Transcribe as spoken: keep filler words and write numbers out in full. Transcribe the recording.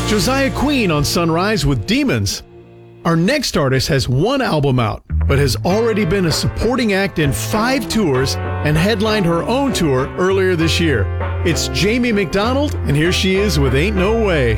Josiah Queen on Sunrise with Demons. Our next artist has one album out, but has already been a supporting act in five tours and headlined her own tour earlier this year. It's Jamie McDonald, and here she is with Ain't No Way.